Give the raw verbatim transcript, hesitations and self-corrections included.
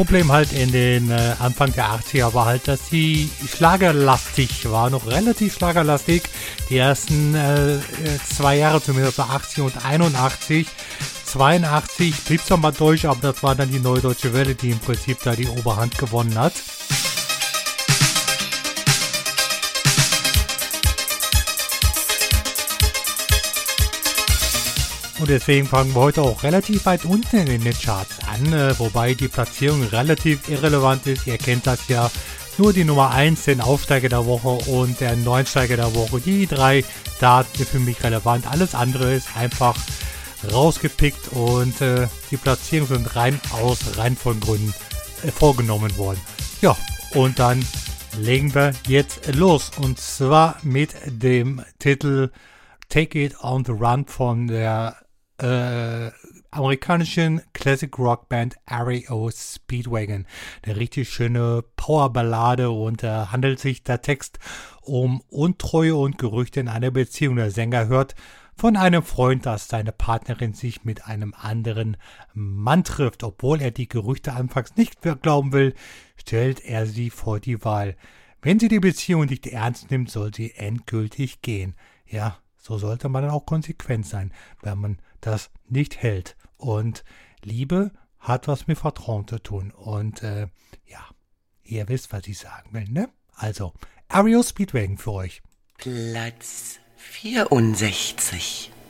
Problem halt in den äh, Anfang der achtziger war halt, dass die schlagerlastig war, noch relativ schlagerlastig. Die ersten äh, zwei Jahre zumindest, so achtzig und einundachtzig. zweiundachtzig blieb es nochmal durch, aber das war dann die Neue Deutsche Welle, die im Prinzip da die Oberhand gewonnen hat. Und deswegen fangen wir heute auch relativ weit unten in den Charts an, äh, wobei die Platzierung relativ irrelevant ist. Ihr kennt das ja, nur die Nummer eins, den Aufsteiger der Woche und der Neunsteiger der Woche. Die drei Daten sind für mich relevant. Alles andere ist einfach rausgepickt und äh, die Platzierungen sind rein aus Reihenfolgengründen äh, vorgenommen worden. Ja, und dann legen wir jetzt los. Und zwar mit dem Titel Take It on the Run von der Äh, amerikanischen Classic Rock Band R E O Speedwagon. Eine richtig schöne Powerballade und äh, handelt sich der Text um Untreue und Gerüchte in einer Beziehung. Der Sänger hört von einem Freund, dass seine Partnerin sich mit einem anderen Mann trifft. Obwohl er die Gerüchte anfangs nicht glauben will, stellt er sie vor die Wahl. Wenn sie die Beziehung nicht ernst nimmt, soll sie endgültig gehen. Ja, so sollte man dann auch konsequent sein, wenn man das nicht hält. Und Liebe hat was mit Vertrauen zu tun. Und äh, ja, ihr wisst, was ich sagen will, ne? Also, R E O Speedwagon für euch. Platz vierundsechzig.